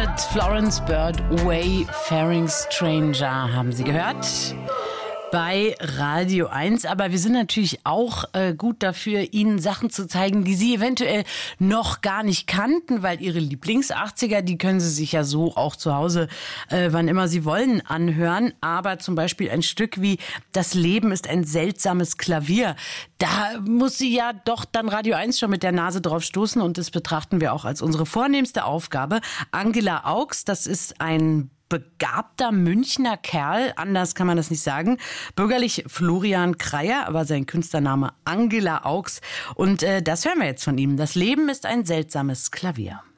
mit Florence Bird, Wayfaring Stranger, haben Sie gehört? Bei Radio 1, aber wir sind natürlich auch gut dafür, Ihnen Sachen zu zeigen, die Sie eventuell noch gar nicht kannten, weil Ihre Lieblings-80er, die können Sie sich ja so auch zu Hause, wann immer Sie wollen, anhören. Aber zum Beispiel ein Stück wie Das Leben ist ein seltsames Klavier. Da muss sie ja doch dann Radio 1 schon mit der Nase drauf stoßen und das betrachten wir auch als unsere vornehmste Aufgabe. Angela Augs, das ist ein begabter Münchner Kerl, anders kann man das nicht sagen. Bürgerlich Florian Kreier, aber sein Künstlername Angela Augs. Und das hören wir jetzt von ihm. Das Leben ist ein seltsames Klavier.